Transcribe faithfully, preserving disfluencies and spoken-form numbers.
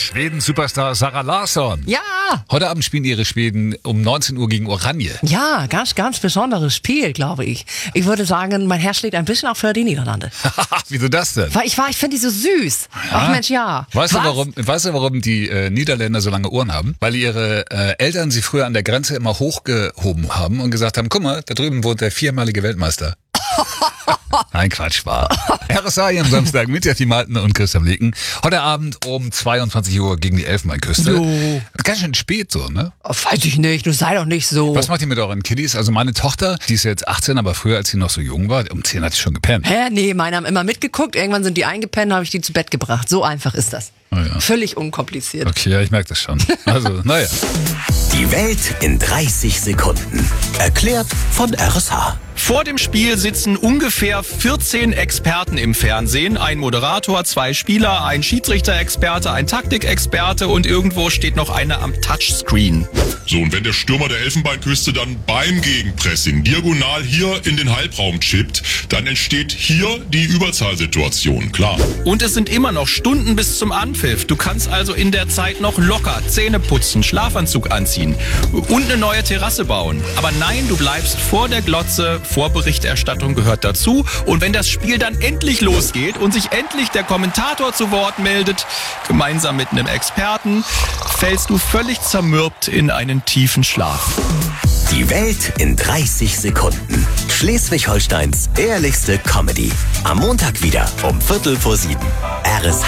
Schweden-Superstar Sara Larsson. Ja! Heute Abend spielen ihre Schweden um neunzehn Uhr gegen Oranje. Ja, ganz, ganz besonderes Spiel, glaube ich. Ich würde sagen, mein Herz schlägt ein bisschen auch für die Niederlande. Wieso das denn? Weil ich war, ich finde die so süß. Ja? Ach Mensch, ja. Weißt du, Was? warum, weißt du, warum die äh, Niederländer so lange Ohren haben? Weil ihre äh, Eltern sie früher an der Grenze immer hochgehoben haben und gesagt haben, guck mal, da drüben wohnt der viermalige Weltmeister. Nein, Quatsch, war. R S A hier am Samstag mit Jackie Malten und Christian Leken. Heute Abend um zweiundzwanzig Uhr gegen die Elfenbeinküste. Jo. Ganz schön spät so, ne? Oh, weiß ich nicht, du sei doch nicht so. Was macht ihr mit euren Kiddies? Also meine Tochter, die ist jetzt achtzehn, aber früher, als sie noch so jung war, um zehn hat sie schon gepennt. Hä? Nee, meine haben immer mitgeguckt. Irgendwann sind die eingepennt, habe ich die zu Bett gebracht. So einfach ist das. Oh ja. Völlig unkompliziert. Okay, ja, ich merke das schon. Also, naja. Die Welt in dreißig Sekunden. Erklärt von R S H. Vor dem Spiel sitzen ungefähr vierzehn Experten im Fernsehen. Ein Moderator, zwei Spieler, ein Schiedsrichter-Experte, ein Taktikexperte und irgendwo steht noch einer am Touchscreen. So, und wenn der Stürmer der Elfenbeinküste dann beim Gegenpressing diagonal hier in den Halbraum chippt, dann entsteht hier die Überzahlsituation, klar. Und es sind immer noch Stunden bis zum Anpfiff. Du kannst also in der Zeit noch locker Zähne putzen, Schlafanzug anziehen und eine neue Terrasse bauen. Aber nein, du bleibst vor der Glotze. Vorberichterstattung gehört dazu. Und wenn das Spiel dann endlich losgeht und sich endlich der Kommentator zu Wort meldet, gemeinsam mit einem Experten, fällst du völlig zermürbt in einen tiefen Schlaf. Die Welt in dreißig Sekunden. Schleswig-Holsteins ehrlichste Comedy. Am Montag wieder um Viertel vor sieben. R S H.